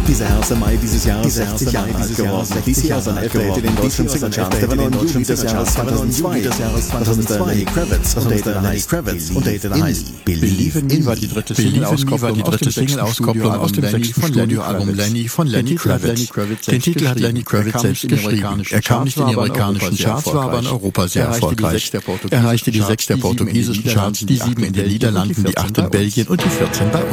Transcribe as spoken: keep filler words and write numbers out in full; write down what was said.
Dieser erste Mai dieses Jahres sechzig Jahre alt geworden. Dieses Jahr sein elfter Hit in den deutschen Singlecharts. Der war noch im Juli des Jahres zweitausendzwei. Das ist der Lenny Kravitz. Und der heißt Kravitz. Und der heißt Believe in Me war die dritte Single-Auskopplung aus dem sechsten Studioalbum Lenny von Lenny Kravitz. Den Titel hat Lenny Kravitz selbst geschrieben. Er kam nicht in die amerikanischen Charts, war aber in Europa sehr erfolgreich. Er erreichte die sechs der portugiesischen Charts, die sieben in den Niederlanden, die acht in Belgien und die vierzehn bei uns.